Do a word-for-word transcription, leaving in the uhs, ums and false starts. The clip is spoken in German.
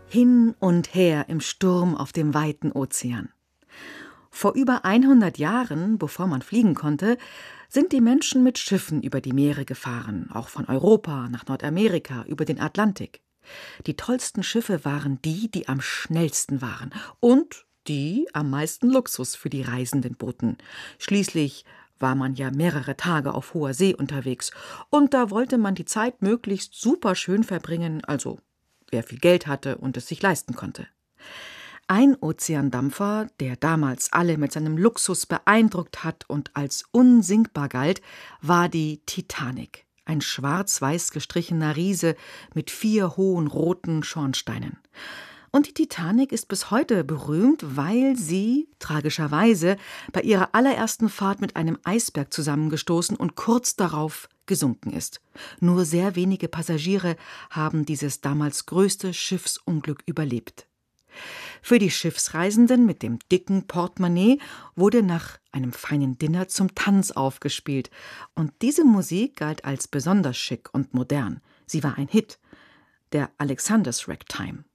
Hin und her im Sturm auf dem weiten Ozean. Vor über hundert Jahren, bevor man fliegen konnte, sind die Menschen mit Schiffen über die Meere gefahren, auch von Europa nach Nordamerika, über den Atlantik. Die tollsten Schiffe waren die, die am schnellsten waren und die am meisten Luxus für die Reisenden boten. Schließlich war man ja mehrere Tage auf hoher See unterwegs und da wollte man die Zeit möglichst superschön verbringen, also wer viel Geld hatte und es sich leisten konnte. Ein Ozeandampfer, der damals alle mit seinem Luxus beeindruckt hat und als unsinkbar galt, war die Titanic. Ein schwarz-weiß gestrichener Riese mit vier hohen roten Schornsteinen. Und die Titanic ist bis heute berühmt, weil sie, tragischerweise, bei ihrer allerersten Fahrt mit einem Eisberg zusammengestoßen und kurz darauf gesunken ist. Nur sehr wenige Passagiere haben dieses damals größte Schiffsunglück überlebt. Für die Schiffsreisenden mit dem dicken Portemonnaie wurde nach einem feinen Dinner zum Tanz aufgespielt. Und diese Musik galt als besonders schick und modern. Sie war ein Hit, der Alexander's Ragtime.